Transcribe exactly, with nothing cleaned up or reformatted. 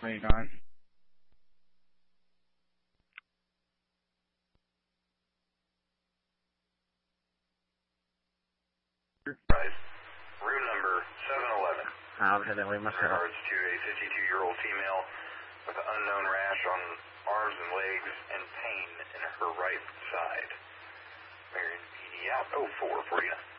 What are you doing? Right. Room number seven eleven. Ah, okay, then we must have. Regards to a fifty-two-year-old female with an unknown rash on arms and legs and pain in her right side. Marion P D out oh four forty-nine.